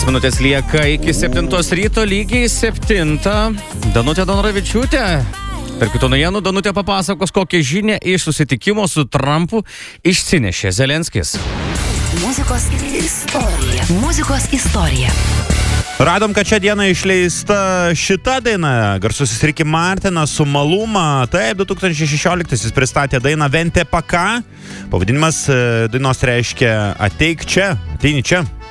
3 minutės lieka iki 7 ryto, lygiai 7. Danutė Donoravičiūtė. Per kitų naujienų Danutė papasakos, kokią žinią iš susitikimo su Trumpu išsinešė Zelenskis. Muzikos istorija. Muzikos istorija. Radom, kad šią dieną išleista šita daina. Garsusis Ricky Martinas su Maluma. Taip, 2016 pristatė dainą Vente Paka. Pavadinimas dainos reiškia ateik čia, ateini čia.